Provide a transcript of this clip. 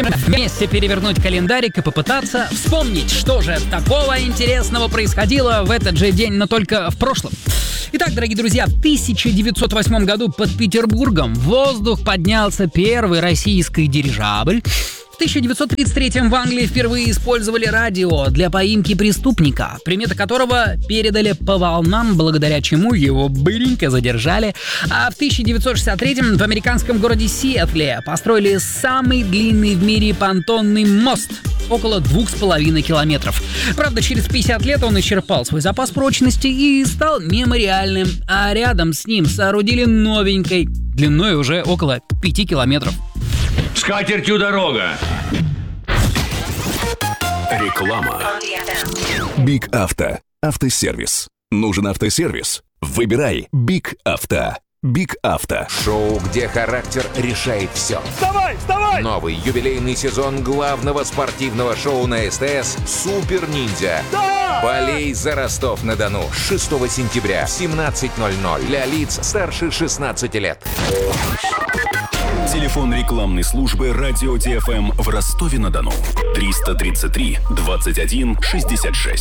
Вместе перевернуть календарик и попытаться вспомнить, что же такого интересного происходило в этот же день, но только в прошлом. Итак, дорогие друзья, в 1908 году под Петербургом в воздух поднялся первый российский дирижабль. В 1933 в Англии впервые использовали радио для поимки преступника, приметы которого передали по волнам, благодаря чему его быренько задержали. А в 1963 в американском городе Сиэтле построили самый длинный в мире понтонный мост. Около 2,5 километров. Правда, через 50 лет он исчерпал свой запас прочности и стал мемориальным, а рядом с ним соорудили новенькой, длиной уже около 5 километров. С катертью дорога. Реклама. Биг Авто. Автосервис. Нужен автосервис? Выбирай Биг Авто. Биг Авто. Шоу, где характер решает все. Вставай, вставай! Новый юбилейный сезон главного спортивного шоу на СТС «Супер Ниндзя». Да! Болей за Ростов-на-Дону. 6 сентября в 17:00 для лиц старше 16 лет. Телефон рекламной службы «Радио ТФМ» в Ростове-на-Дону. 333 21 66.